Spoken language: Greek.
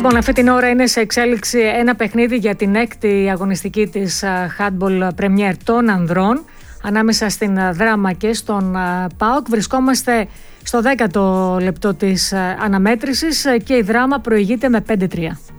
Λοιπόν, αυτή την ώρα είναι σε εξέλιξη ένα παιχνίδι για την έκτη αγωνιστική της Handball Premier των ανδρών ανάμεσα στην Δράμα και στον ΠΑΟΚ. Βρισκόμαστε στο 10ο λεπτό της αναμέτρησης και η Δράμα προηγείται με 5-3.